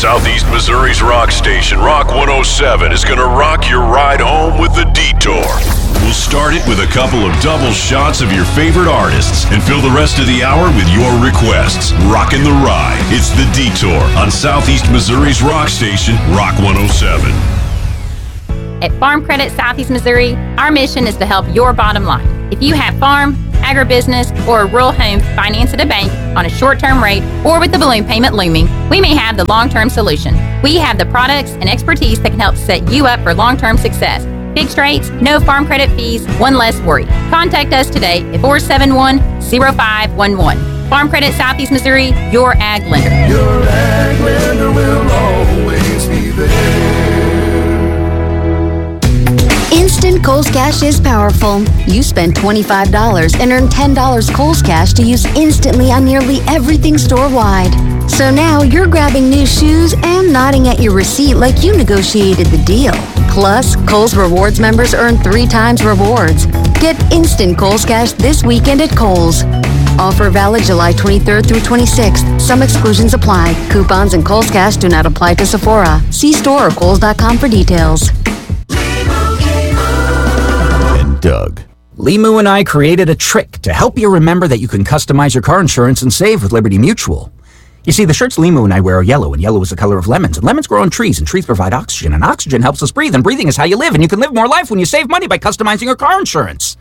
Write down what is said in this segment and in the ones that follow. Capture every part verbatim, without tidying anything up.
Southeast Missouri's rock station, Rock one oh seven, is going to rock your ride home with The Detour. We'll start it with a couple of double shots of your favorite artists and fill the rest of the hour with your requests. Rockin' the ride. It's The Detour on Southeast Missouri's rock station, Rock one oh seven. At Farm Credit Southeast Missouri, our mission is to help your bottom line. If you have farm, agribusiness, or a rural home financed at a bank on a short-term rate or with the balloon payment looming, we may have the long-term solution. We have the products and expertise that can help set you up for long-term success. Fixed rates, no farm credit fees, one less worry. Contact us today at four seven one, zero five one one. Farm Credit Southeast Missouri, your ag lender. Your ag lender will always be there. Instant Kohl's Cash is powerful. You spend twenty-five dollars and earn ten dollars Kohl's Cash to use instantly on nearly everything store-wide. So now you're grabbing new shoes and nodding at your receipt like you negotiated the deal. Plus, Kohl's Rewards members earn three times rewards. Get instant Kohl's Cash this weekend at Kohl's. Offer valid July twenty-third through twenty-sixth. Some exclusions apply. Coupons and Kohl's Cash do not apply to Sephora. See store or kohls dot com for details. Doug. Limu and I created a trick to help you remember that you can customize your car insurance and save with Liberty Mutual. You see, the shirts Limu and I wear are yellow, and yellow is the color of lemons, and lemons grow on trees, and trees provide oxygen, and oxygen helps us breathe, and breathing is how you live, and you can live more life when you save money by customizing your car insurance.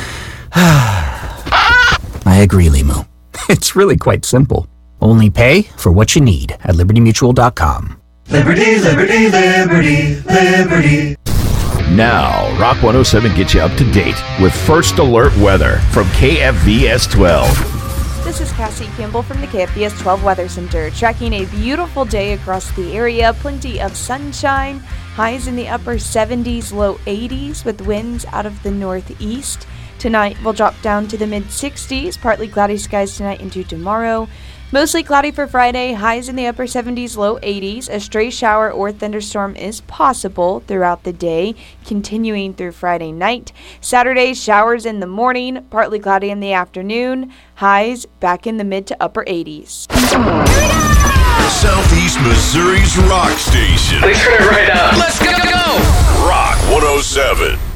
I agree, Limu. It's really quite simple. Only pay for what you need at liberty mutual dot com. Liberty, liberty, liberty, liberty. Now, Rock one oh seven gets you up to date with First Alert Weather from K F V S twelve. This is Cassie Kimball from the K F V S twelve Weather Center, tracking a beautiful day across the area. Plenty of sunshine, highs in the upper seventies, low eighties, with winds out of the northeast. Tonight will drop down to the mid sixties, partly cloudy skies tonight into tomorrow. Mostly cloudy for Friday, highs in the upper seventies, low eighties. A stray shower or thunderstorm is possible throughout the day, continuing through Friday night. Saturday, showers in the morning, partly cloudy in the afternoon. Highs back in the mid to upper eighties. Southeast Missouri's rock station. Please turn it right up. Let's go! Rock one oh seven.